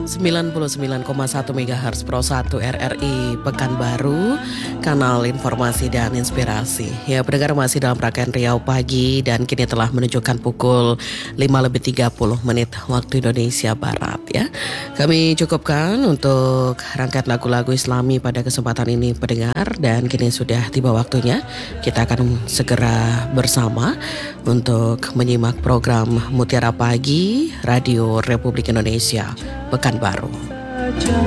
99,1 MHz Pro 1 RRI Pekanbaru, kanal informasi dan inspirasi. Ya, pendengar masih dalam rangkaian Riau Pagi dan kini telah menunjukkan pukul 5:30 waktu Indonesia Barat ya. Kami cukupkan untuk rangkaian lagu-lagu Islami pada kesempatan ini pendengar, dan kini sudah tiba waktunya kita akan segera bersama untuk menyimak program Mutiara Pagi Radio Republik Indonesia Pekanbaru.